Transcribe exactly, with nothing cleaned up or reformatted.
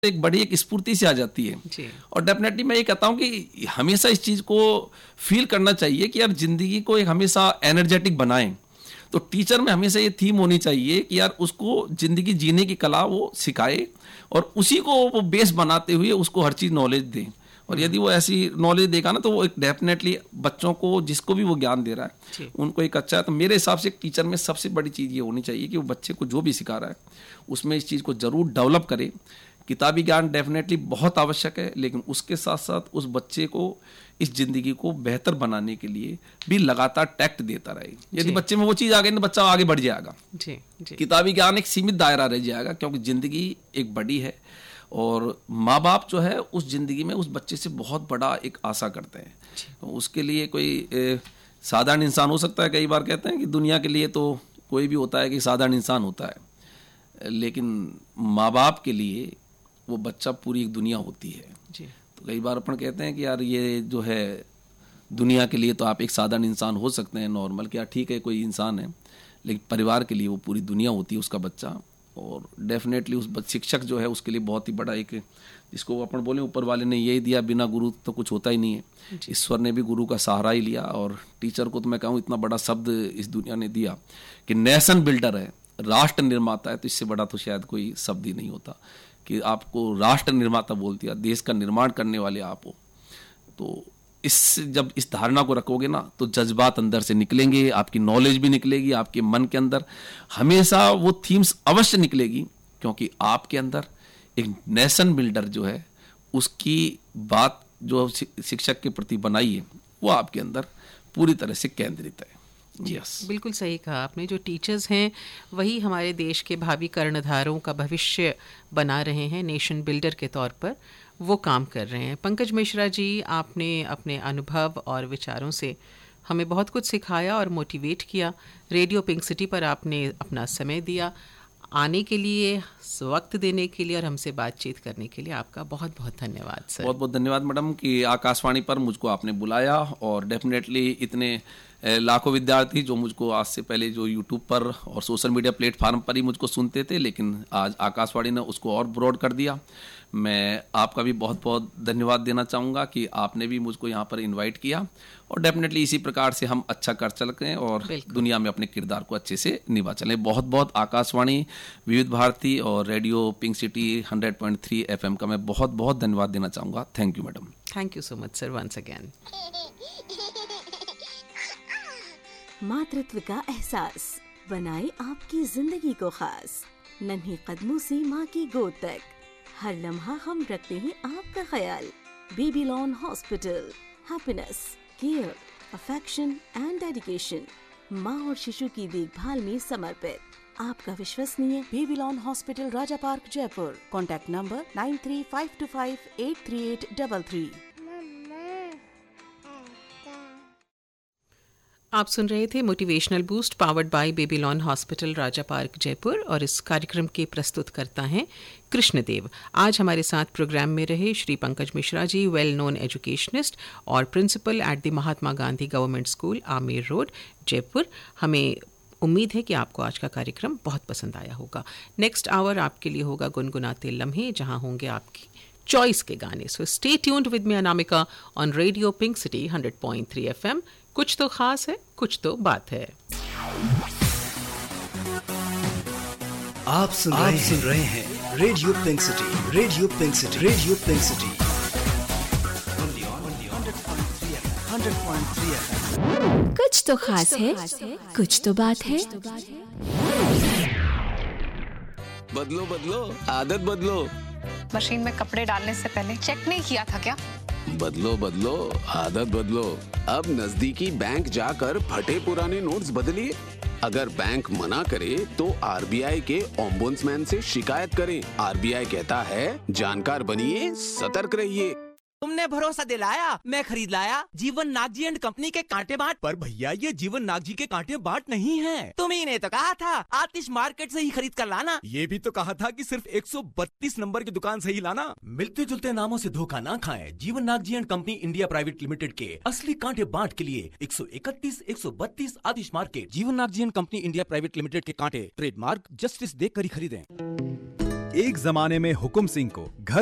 एक बड़ी एक स्फूर्ति से आ जाती है जी। और डेफिनेटली मैं ये कहता हूँ कि हमेशा इस चीज़ को फील करना चाहिए कि यार जिंदगी को एक हमेशा एनर्जेटिक बनाएं। तो टीचर में हमेशा ये थीम होनी चाहिए कि यार उसको जिंदगी जीने की कला वो सिखाए और उसी को वो बेस बनाते हुए उसको हर चीज़ नॉलेज दें। और यदि वो ऐसी नॉलेज देगा ना तो वो एक डेफिनेटली बच्चों को जिसको भी वो ज्ञान दे रहा है उनको एक अच्छा है। तो मेरे हिसाब से एक टीचर में सबसे बड़ी चीज़ ये होनी चाहिए कि वो बच्चे को जो भी सिखा रहा है उसमें इस चीज़ को जरूर डेवलप करे। किताबी ज्ञान डेफिनेटली बहुत आवश्यक है, लेकिन उसके साथ साथ उस बच्चे को इस जिंदगी को बेहतर बनाने के लिए भी लगातार टैक्ट देता रहे। यदि बच्चे में वो चीज़ आ गई तो बच्चा आगे बढ़ जाएगा। जी, जी। किताबी ज्ञान एक सीमित दायरा रह जाएगा क्योंकि जिंदगी एक बड़ी है और माँ बाप जो है उस जिंदगी में उस बच्चे से बहुत बड़ा एक आशा करते हैं। तो उसके लिए कोई ए, साधारण इंसान हो सकता है। कई बार कहते हैं कि दुनिया के लिए तो कोई भी होता है कि साधारण इंसान होता है, लेकिन माँ बाप के लिए वो बच्चा पूरी एक दुनिया होती है। जी। तो कई बार अपन कहते हैं कि यार ये जो है दुनिया के लिए तो आप एक साधारण इंसान हो सकते हैं, नॉर्मल, क्या ठीक है कोई इंसान है, लेकिन परिवार के लिए वो पूरी दुनिया होती है उसका बच्चा। और डेफिनेटली उस शिक्षक जो है उसके लिए बहुत ही बड़ा एक, जिसको अपन बोले ऊपर वाले ने यही दिया, बिना गुरु तो कुछ होता ही नहीं है। ईश्वर ने भी गुरु का सहारा ही लिया और टीचर को तो मैं कहूँ इतना बड़ा शब्द इस दुनिया ने दिया कि नेशन बिल्डर है, राष्ट्र निर्माता है। तो इससे बड़ा तो शायद कोई शब्द ही नहीं होता कि आपको राष्ट्र निर्माता बोल दिया, देश का निर्माण करने वाले आप हो। तो इस जब इस धारणा को रखोगे ना तो जज्बात अंदर से निकलेंगे, आपकी नॉलेज भी निकलेगी, आपके मन के अंदर हमेशा वो थीम्स अवश्य निकलेगी, क्योंकि आपके अंदर एक नेशन बिल्डर जो है उसकी बात जो शिक्षक के प्रति बनाई है वो आपके अंदर पूरी तरह से केंद्रित है। यस, बिल्कुल सही कहा आपने। जो टीचर्स हैं वही हमारे देश के भावी कर्णधारों का भविष्य बना रहे हैं, नेशन बिल्डर के तौर पर वो काम कर रहे हैं। पंकज मिश्रा जी, आपने अपने अनुभव और विचारों से हमें बहुत कुछ सिखाया और मोटिवेट किया। रेडियो पिंक सिटी पर आपने अपना समय दिया, आने के लिए, वक्त देने के लिए और हमसे बातचीत करने के लिए आपका बहुत बहुत धन्यवाद सर। बहुत बहुत धन्यवाद मैडम कि आकाशवाणी पर मुझको आपने बुलाया। और डेफिनेटली इतने लाखों विद्यार्थी जो मुझको आज से पहले जो यूट्यूब पर और सोशल मीडिया प्लेटफार्म पर ही मुझको सुनते थे, लेकिन आज आकाशवाणी ने उसको और ब्रॉड कर दिया। मैं आपका भी बहुत बहुत धन्यवाद देना चाहूँगा कि आपने भी मुझको यहाँ पर इनवाइट किया और डेफिनेटली इसी प्रकार से हम अच्छा कर चलें और दुनिया में अपने किरदार को अच्छे से निभा चलें। बहुत बहुत आकाशवाणी, विविध भारती और radio pink city hundred point three FM का मैं बहुत बहुत धन्यवाद देना चाहूँगा। Thank you madam. Thank you so much sir, once again. मातृत्व का एहसास बनाए आपकी जिंदगी को खास। नन्हे कदमों से माँ की गोद तक हर लम्हा हम रखते हैं आपका ख्याल। Babylon hospital, happiness, care, affection and dedication, माँ और शिशु की देखभाल में समर्पित आपका विश्वसनीय Babylon hospital, Raja park, Jaipur. Contact number nine three five to five eight three eight double three. आप सुन रहे थे motivational boost powered by Babylon hospital, Raja park, Jaipur. और इस कार्यक्रम के प्रस्तुत करता हैं कृष्णदेव। आज हमारे साथ प्रोग्राम में रहे Shri Pankaj Mishra ji, well known educationist और principal at the Mahatma Gandhi government school, Amer road, Jaipur. हमें उम्मीद है कि आपको आज का कार्यक्रम बहुत पसंद आया होगा। नेक्स्ट आवर आपके लिए होगा गुनगुनाते लम्हे, जहां होंगे आपकी चॉइस के गाने। So stay tuned with me Anamika on radio pink city hundred point three FM. कुछ तो खास है, कुछ तो बात है। आप सुन रहे, सुन रहे हैं radio pink city, radio pink city, radio pink city hundred point three FM. कुछ तो खास है, कुछ तो बात है। बदलो बदलो आदत बदलो। मशीन में कपड़े डालने से पहले चेक नहीं किया था क्या? बदलो बदलो आदत बदलो। अब नजदीकी बैंक जाकर फटे पुराने नोट्स बदलिए। अगर बैंक मना करे तो आरबीआई के ओम्बुड्समैन से शिकायत करें। आरबीआई कहता है जानकार बनिए, सतर्क रहिए। तुमने भरोसा दिलाया, मैं खरीद लाया जीवन नाग जी एंड कंपनी के कांटे बाट। पर भैया ये जीवन नाग जी के कांटे बाट नहीं है। तुम्ही ने तो कहा था आतिश मार्केट से ही खरीद कर लाना। ये भी तो कहा था कि सिर्फ एक सौ बत्तीस नंबर की दुकान से ही लाना। मिलते जुलते नामों से धोखा ना खाएं। जीवन नाग जी and company India private limited के असली कांटे बाट के लिए एक सौ इकतीस, एक सौ बत्तीस आतिश मार्केट। जीवन नाग जी and company India private limited के कांटे ट्रेडमार्क जस्टिस देख कर ही खरीदें। एक जमाने में हुकुम सिंह को घर